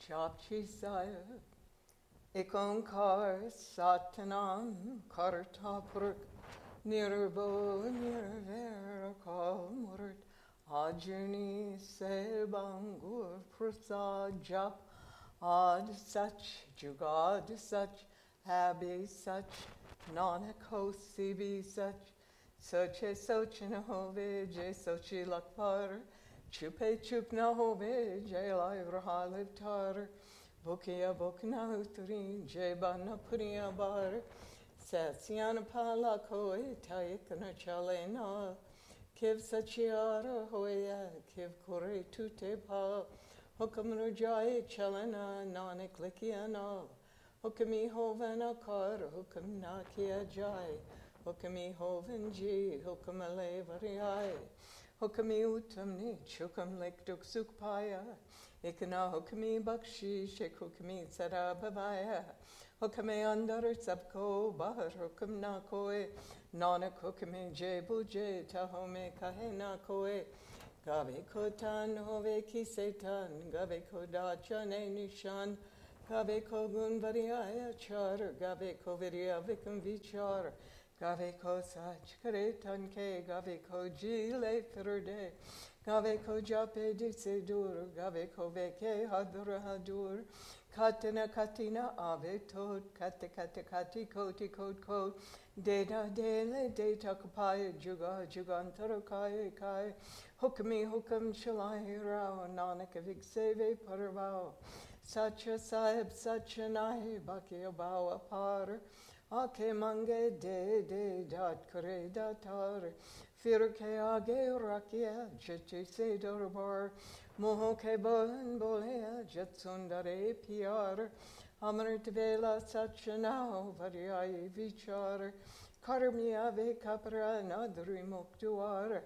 Japchi Saya, Ikonkar Satanam Kartapurk, Nirbo Nirverakal Murat, Ajani Sebangur Prasad Jap, Ad Sach, Jugad Sach, Habi Sach, Nanako Sibi Sach, Soche Sochinohove, Je Sochi Lakpar, Chupe Chup Nahove, Je Livrahaliv Tar, Bukia Bukna Utri, Je Bana Puria Bar, Satsiana Palakoe, Taikana Chalena, Kiv Sachiara Hoya, Kiv Kore Tute Pa, Hukamru Jai Chalena, Nanik Likiana, Hukami Hovana Kar, Hukam Nakia Jai, Hukami Hovan Ji, Hukamale Variai, Hukami Utamni, Chukam Lake Duk Sukpaya, Ikana Hukami Bakshi, Shek Hukami Sarabavaya, Hukame Andar Sabko, Bahar Hukam Nakoe, Nanak Hukame Jebu Je, Tahome Kahena Koe, Gabe Kotan Hove Kisetan, Gabe Kodachane Nishan, Gabe Kogun Variaya Char, Gabe Koviria Vikam Vichar, Gabe Ko Sach Karetan Ke, Gabe Ko Jile Firde, Gabe Ko Jape Disedur, Gabe Ko Veke Hadur Hadur, Katina Katina Ave Tot, Kate Kate Kati Koti Kot Kot, Data Dele Data Kapaya Juga Jugantara Kai Kai, Hukami Hukam Shalai Rao, Nanak Vikseve Paravao, Sacha Sahib Sacha Nahi Baki Abawa Par, Ake Mange De Dat Kare Datar, Firke Age Rakia, Jeti Sedor Bar, Mohoke Bolan Bolea, Jetsundare Piar, Amrit Vela Sachanao, Variai Vichar, Karmiave Capra Nadri Muktuar,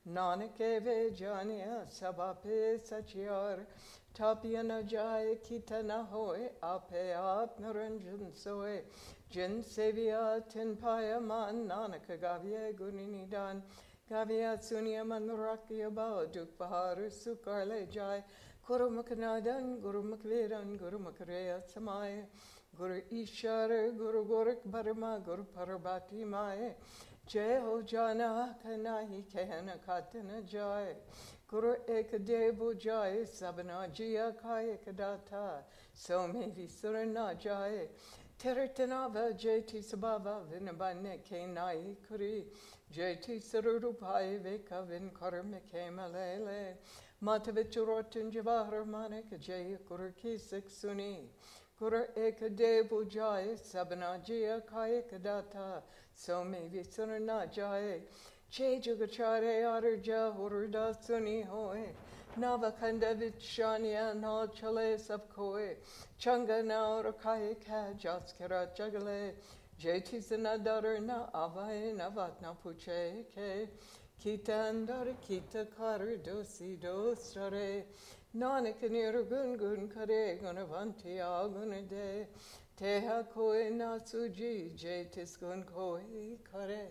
Nanakeve Jania, Sabape Sachiar, Tapiana Jai Kitanahoe, Ape Ap Naranjan Soe, Jin Sevia Tinpaya Man, Nanakagavia Guninidan, Gavia Sunia Manuraki Abao, Duk Bahar, Sukarle Jai, Guru Makanadan, Guru Makvedan, Guru Makarea Samaya, Guru Ishara, Guru Gorik Barma, Guru Parabati Mae, Jeho Jana Kanahi Kahana Katana Jai, Guru Ekadevu Jai, Sabana Jia Kaya Kadata, So Mevi Surana Jai, Teratanava Jeti Sabava Vinabane Kenai Kuri, Jeti Sarupai Veka Vin Karmike Malele, Matavichurotin Javahar Manik Jay Kurki Suni, Guru Ekadevu Jai, Sabana Jia Kaya Kadata, So Mevi Surana Jai, Che Jugachare Arja Hurda Suni Hoe, Navakanda Vichania Na Chale Sapkoe, Changa Na Rakai Ka Jaskara Jagale, Jeti Sanadar Na Avai Navatna Puche Ke, Kita Andar Kita Kar Dosi Dostare, Nanakanir Gun Gun Kare Gunavanti Agunade, Teha Koe Natsuji, Jetis Gun Koe Kare.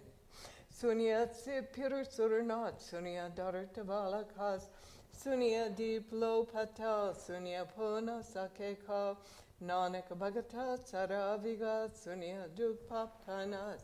Sunya Pir Suranat, Sunya Dar Tavala Kas, Sunya Deep Lo Patal, Sunya Pona Sakeka, Nanak Bhagata Saraviga, Sunya Duk Pap Kanas,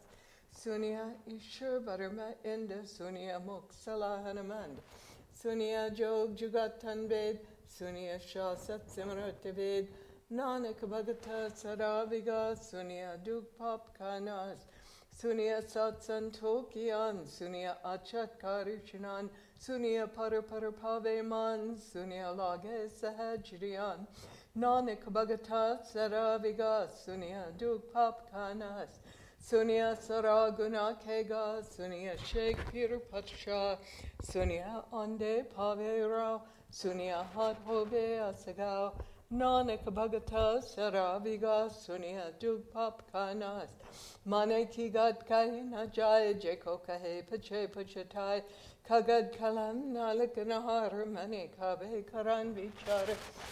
Sunya Ishur Barama Inda, Sunya Moksala Hanamand, Sunya Jog Jugatan Ved, Sunya Shah Sat Simrat Ved, Nanak Bhagata Saraviga, Sunya Duk Pap Kanas, Sunya Satsan Tokian, Sunya Achat Karishanan, Sunya Parapave Man, Sunya Lage Sahajrian, Nanak Bhagata Saraviga, Sunya Duk Pap Kanas, Sunya Saraguna Kega, Sunya Sheikh Pir Patsha, Sunya Ande Pavera, Sunya Hat Hove Asagao, Nanak Bhagata Saraviga, Sunya Duk Pap Kanas, Mane Kigat Kaina Jai, Jeko Kahe Pache Pachatai, Kagad Kalam Nalakanahar, Mane Kabe Karan Vichar,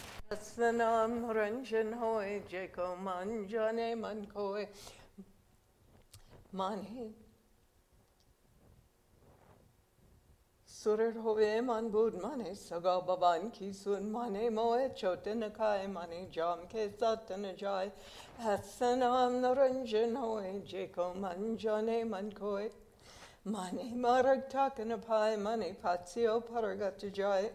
Aslanam Ranjan Hoy, Jeko Manjane Mankoe, Mane Surat hove man bud mane saga baban ki sun mane moe choten kai mane jam ke satan jai hasanam naranjan hoy jeko manjane man koi mane marag takan pai mane patsio paragat jai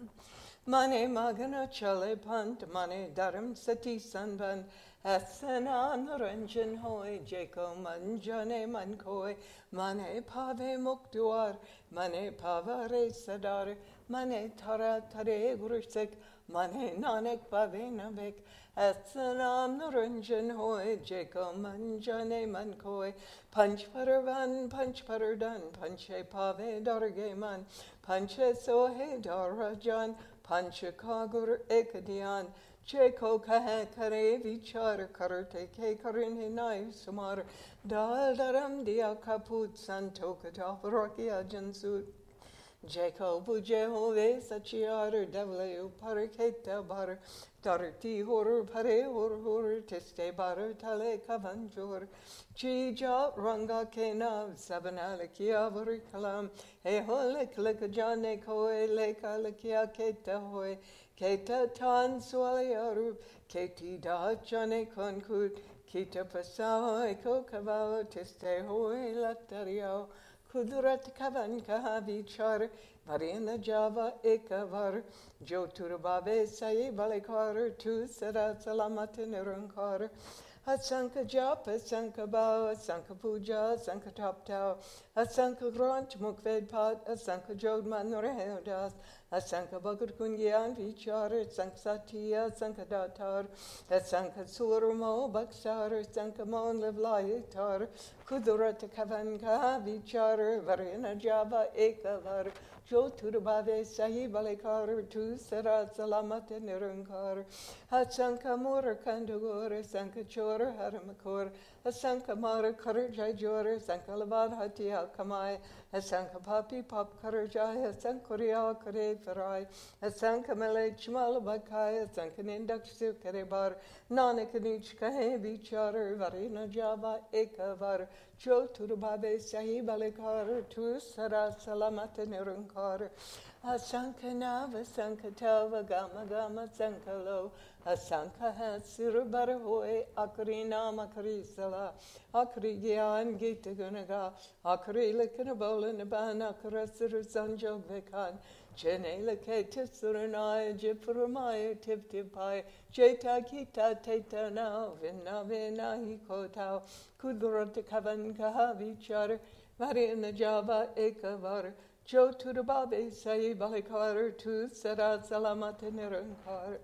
mane magana chale pant mane dharam sati sanban hasanam naranjan hoy jeko manjane man koi mane pave muktuar mane pavare sadar mane tara tare gursek mane nanek pave navek hasanam naranjan hoy jeko manjane man koi panch paradan panche pave darge man panche sohe darajan pancha kagur ekadian Cheko kahe kare vichar karate ke karin hinai sumar dal daram dia kaput santo katafroki ajansut Jeko buje hove sachiar devle paraketa bar tarti hor pare hor teste bar tale kavanjor chija ranga kena sabanalakia vari kalam he holek lekajane koe lekalakia keta hoy Keta tan swaliaru, keti da jane konkut, kita pasao eko kavao teste hoi latario, kudurat kavan kahavi char, varina java ekavar, jo turbabe saye balekar, tu sara salamatin erunkar, Asanka jap, asanka bao, asanka puja, asanka taptao, asanka grant mukved pat, asanka jod manredas, asanka bagut kunyan vichar, asanka satya, asanka datar, asanka surmo, baksar, asanka mon levlaitar, kudurat kavanka vichar, varina java ekavar, jo turbave sahi balekar, tu sara salamat nirunkar, asanka mura kandagur, asanka chor haramakor, asanka mara karajai jor, asanka lavad hatia kamai, asanka papi pap karajai, asanka riya kare farai, asanka mele chmal bakai, asanka nindak karebar, nanak nich kahe bichar, varina java ekavar, jo turbabe sahi balekar, tu sara salamat nirunkar, asanka nav, asanka tava gama gama sankalo, asanka hasir barhoy, akri nam akri sala, akri gyan gita gunaga, akri likanabola naban akarasir sanjog vekan, chene laketa suranaya jipurumaya tiptipai, jeta kita teta now, vinna vina hikotao, kudurata kavan kahavichar, varina java ekavar, jo turubabe sayi balikar, tu sara salamata nirankar.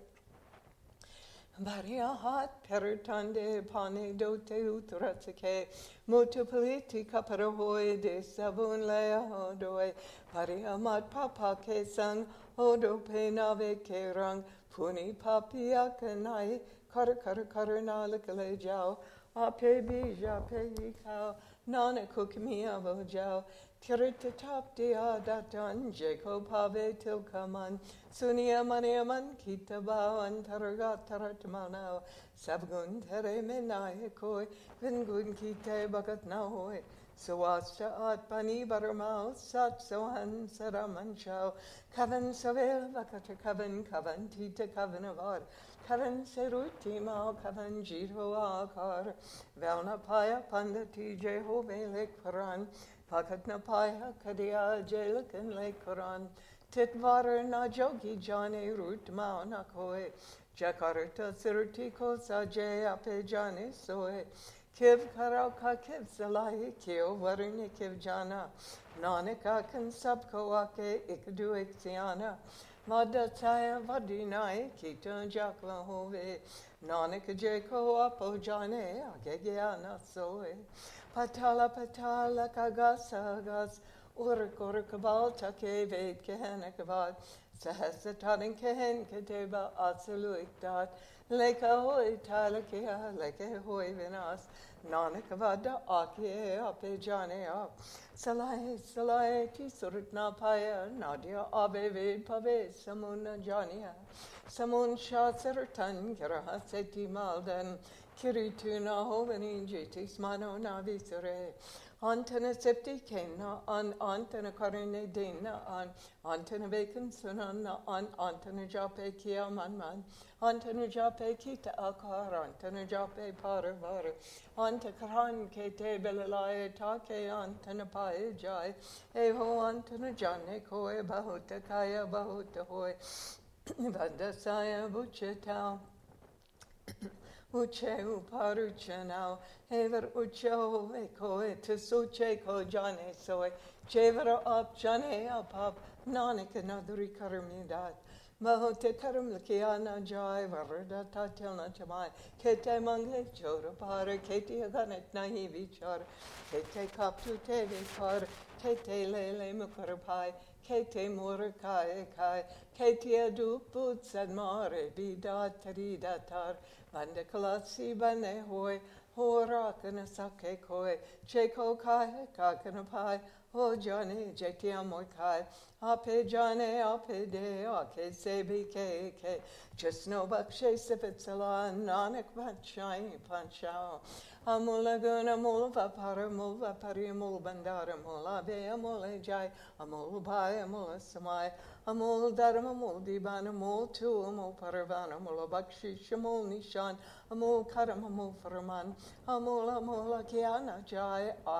Varia hat peritande pane dote utratsake mutapaliti kaparahoy de sabun lea hodoy varia mat papa ke sang hodo penave ke rang puni papia kanai kar nalikale jao ape bija pe kao nana kukmi avo jao Kirita top dia datan Jeko pave tilkaman Sunia maniaman kita bawan taragat taratmanao Sabgun tere menai koi Vingun kite bagat nahoy Suwasta at pani baramao Sat sohan saraman chao Kavan savel vakata kavan tita kavan avar Kavan seruti mao kavan jiro akar Velna paya pandati Jehove lek paran Pakatna paya kadia jelikan lekuran titvar na jogi jane root mauna koe jakarta sirti ko saje ape jane soe kiv karauka kiv salai kio varni kiv jana nanaka kan sabko ake ikdu iksiana Madataya vadinai kita jakla hove nanak jeko apo jane agegiana soe Patala kagas urkur kabal take ved kehen kavad sahasatarin kehen keteba absolute dat leka hoy talakia leke hoy vinas nanakavada akye ape jane ap salai ti surutna paya nadia abe ved pave samuna jania samun sha sartan kara seti maldan Kirituna hovani jitis mano navisare Antena septi kena, antena karine dena, antena bacon sunana, antena jape kia man, antena jape kita akar, antena jape paravara, ante karan ke te belalaya take antena pae jai, eho antena jane koe bahuta kaya bahuta hoy, vandasaya buchetao. Uche uparucha now, ever ucho eko etusuche ko jane soe, chevera up jane up, nanik another karamidat. Mahote karam lakiana jai, varada tatilna jamai, kete mange chora para, kete aganet nahi vichar, kete kaptu te vichar, kete lele mukarapai, kete murakai kai, kete aduput sadmare, bidat taridatar, Bande kalasi bane hoy, hora kana sake koi, cheko kai, kakana pai, ho jane, jeti amoy kai, ape jane, ape de, ake sebi ke, just no bakshe sipitsala, nanak panchai, panchao. Amula guna mula vapara, mula pari, mula bandara, mula be, mula jai, amul bai, amula samai, amul dharma, mul dibana, mul tu, amul paravana, mula bakshi, shamul nishan, amul karam, amul faraman, amul kiana jai.